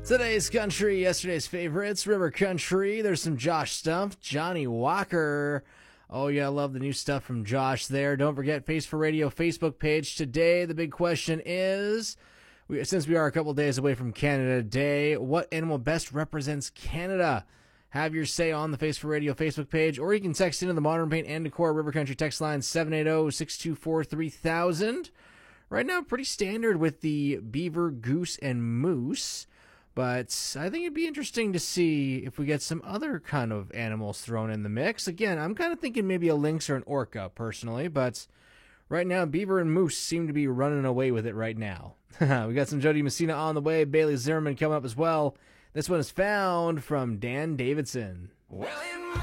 Today's country, yesterday's favorites, River Country. There's some Josh stuff. Johnny Walker. Oh, yeah, I love the new stuff from Josh there. Don't forget, Face for Radio Facebook page. Today, the big question is, since we are a couple days away from Canada Day, what animal best represents Canada? Have your say on the Face for Radio Facebook page, or you can text into the Modern Paint and Decor River Country text line 780-624-3000. Right now, pretty standard with the beaver, goose, and moose. But I think it'd be interesting to see if we get some other kind of animals thrown in the mix. Again, I'm kind of thinking maybe a lynx or an orca, personally. But right now, beaver and moose seem to be running away with it right now. We got some Jody Messina on the way. Bailey Zimmerman coming up as well. This one is found from Dan Davidson. Well,